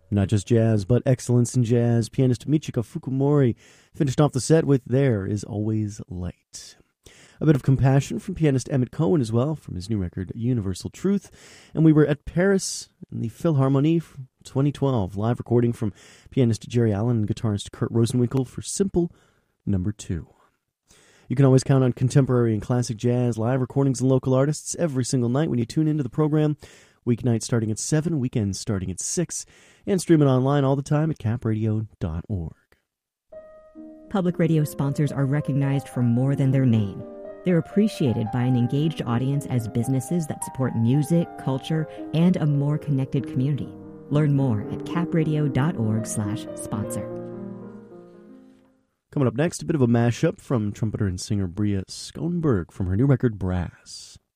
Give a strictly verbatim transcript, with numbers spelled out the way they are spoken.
Not just jazz, but excellence in jazz. Pianist Michika Fukumori finished off the set with There Is Always Light. A bit of compassion from pianist Emmett Cohen as well, from his new record, Universal Truth. And we were at Paris in the Philharmonie twenty twelve, live recording from pianist Jerry Allen and guitarist Kurt Rosenwinkel for Simple Number Two. You can always count on contemporary and classic jazz, live recordings and local artists every single night when you tune into the program. Weeknights starting at seven, weekends starting at six, and streaming online all the time at cap radio dot org. Public radio sponsors are recognized for more than their name. They're appreciated by an engaged audience as businesses that support music, culture, and a more connected community. Learn more at cap radio dot org slash sponsor. Coming up next, a bit of a mashup from trumpeter and singer Bria Schoenberg from her new record, Brass.